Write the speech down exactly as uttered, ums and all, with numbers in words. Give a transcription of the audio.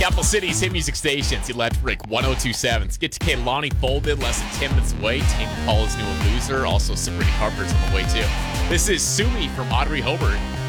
Capital City's hit music stations, Electric one oh two point seven. Let's get to Kaylani Folded, less than ten minutes away. Tame Impala's New and Loser. Also, Sabrina Carpenter's on the way, too. This is Sumi from Audrey Hobart.